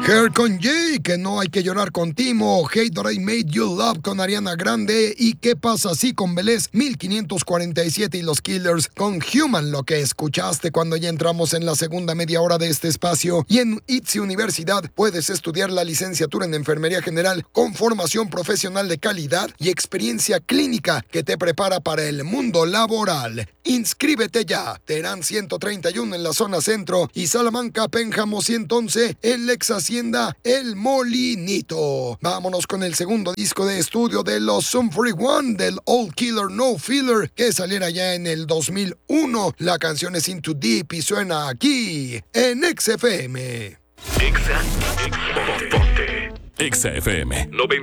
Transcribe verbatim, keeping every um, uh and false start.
Her con Jay, que no hay que llorar con Timo, Hate That I Made You Love con Ariana Grande y ¿Qué pasa si con Belés mil quinientos cuarenta y siete y los Killers con Human, lo que escuchaste cuando ya entramos en la segunda media hora de este espacio. Y en I T S E Universidad puedes estudiar la licenciatura en Enfermería General con formación profesional de calidad y experiencia clínica que te prepara para el mundo laboral. Inscríbete ya. Terán ciento treinta y uno en la zona centro y Salamanca, Pénjamo ciento once en Lex Hacienda El Molinito. Vámonos con el segundo disco de estudio de los Sum cuarenta y uno del Old Killer No Filler que saliera ya en el dos mil uno. La canción es Into Deep y suena aquí en X F M. Exa, Exa, Ponte. Exa F M.